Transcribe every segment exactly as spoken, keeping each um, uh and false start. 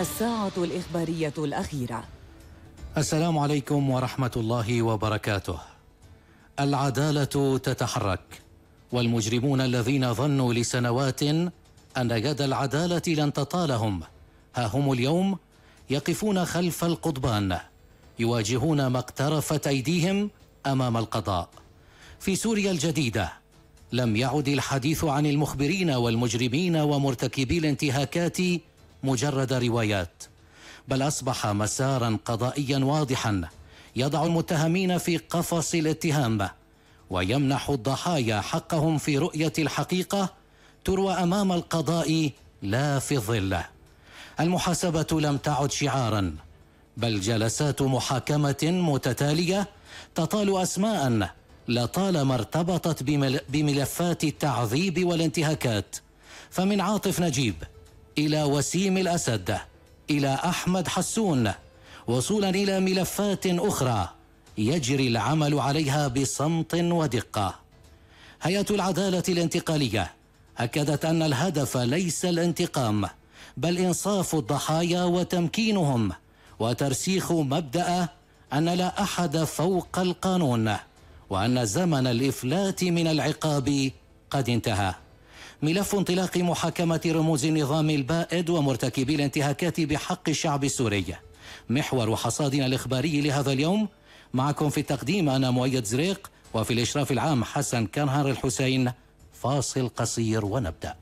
الساعة الإخبارية الأخيرة. السلام عليكم ورحمة الله وبركاته. العدالة تتحرك، والمجرمون الذين ظنوا لسنوات أن يد العدالة لن تطالهم ها هم اليوم يقفون خلف القضبان، يواجهون ما اقترفت أيديهم أمام القضاء. في سوريا الجديدة لم يعد الحديث عن المخبرين والمجرمين ومرتكبي الانتهاكات مجرد روايات، بل أصبح مسارا قضائيا واضحا يضع المتهمين في قفص الاتهام ويمنح الضحايا حقهم في رؤية الحقيقة تروى أمام القضاء لا في الظل. المحاسبة لم تعد شعارا، بل جلسات محاكمة متتالية تطال أسماء لطالما ارتبطت بملفات التعذيب والانتهاكات، فمن عاطف نجيب إلى وسيم الأسد إلى أحمد حسون، وصولا إلى ملفات أخرى يجري العمل عليها بصمت ودقة. هيئة العدالة الانتقالية أكدت أن الهدف ليس الانتقام، بل إنصاف الضحايا وتمكينهم وترسيخ مبدأ أن لا أحد فوق القانون، وأن زمن الإفلات من العقاب قد انتهى. ملف انطلاق محاكمة رموز النظام البائد ومرتكبي الانتهاكات بحق الشعب السوري محور حصادنا الإخباري لهذا اليوم. معكم في التقديم أنا مؤيد زريق، وفي الإشراف العام حسن كنهار الحسين. فاصل قصير ونبدأ.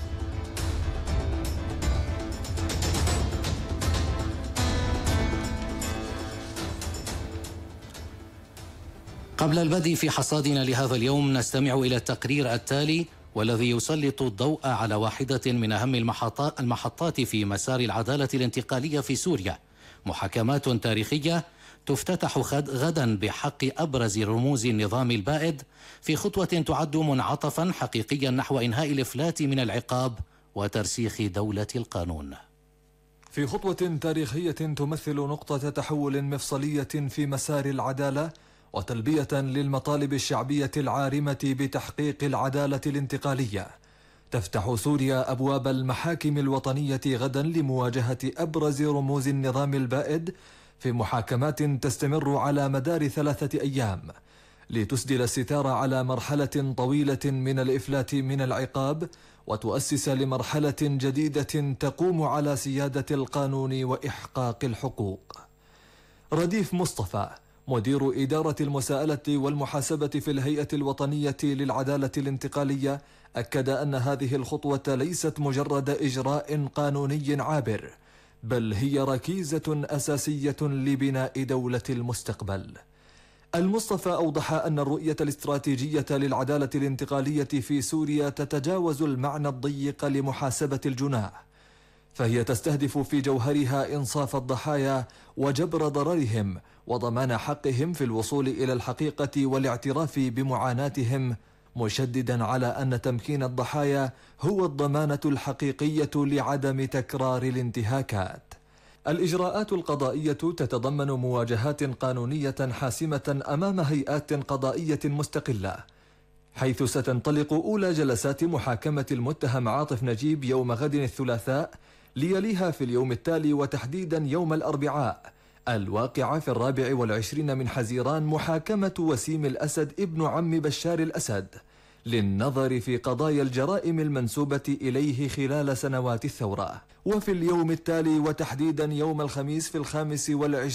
قبل البدء في حصادنا لهذا اليوم نستمع إلى التقرير التالي، والذي يسلط الضوء على واحدة من أهم المحطات في مسار العدالة الانتقالية في سوريا. محاكمات تاريخية تفتتح غدا بحق أبرز رموز النظام البائد في خطوة تعد منعطفا حقيقيا نحو إنهاء الإفلات من العقاب وترسيخ دولة القانون. في خطوة تاريخية تمثل نقطة تحول مفصلية في مسار العدالة وتلبية للمطالب الشعبية العارمة بتحقيق العدالة الانتقالية، تفتح سوريا أبواب المحاكم الوطنية غدا لمواجهة أبرز رموز النظام البائد في محاكمات تستمر على مدار ثلاثة أيام، لتسدل الستار على مرحلة طويلة من الإفلات من العقاب وتؤسس لمرحلة جديدة تقوم على سيادة القانون وإحقاق الحقوق. رديف مصطفى مدير إدارة المساءلة والمحاسبة في الهيئة الوطنية للعدالة الانتقالية أكد أن هذه الخطوة ليست مجرد إجراء قانوني عابر، بل هي ركيزة أساسية لبناء دولة المستقبل. المصطفى أوضح أن الرؤية الاستراتيجية للعدالة الانتقالية في سوريا تتجاوز المعنى الضيق لمحاسبة الجناح، فهي تستهدف في جوهرها إنصاف الضحايا وجبر ضررهم وضمان حقهم في الوصول إلى الحقيقة والاعتراف بمعاناتهم، مشددا على أن تمكين الضحايا هو الضمانة الحقيقية لعدم تكرار الانتهاكات. الإجراءات القضائية تتضمن مواجهات قانونية حاسمة أمام هيئات قضائية مستقلة، حيث ستنطلق أولى جلسات محاكمة المتهم عاطف نجيب يوم غد الثلاثاء، ليليها في اليوم التالي وتحديدا يوم الأربعاء الواقع في الرابع والعشرين من حزيران محاكمة وسيم الأسد ابن عم بشار الأسد للنظر في قضايا الجرائم المنسوبة إليه خلال سنوات الثورة. وفي اليوم التالي وتحديدا يوم الخميس في الخامس والعشرين